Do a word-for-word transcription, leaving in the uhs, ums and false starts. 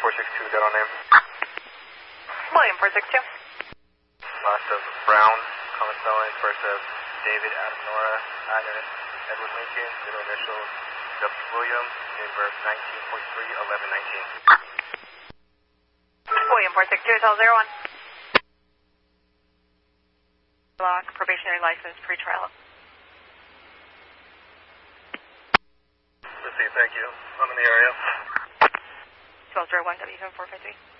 four six two, got on name. William four six two. Last of Brown, common spelling. First of David Adam Nora, address Edward Lincoln, middle initial W. William, date of birth nineteen point three, eleven nineteen. William four six two, Hotel zero one. Block, probationary license, pre-trial. Let's see, thank you. I'm in the area. twelve zero one W seven four five three.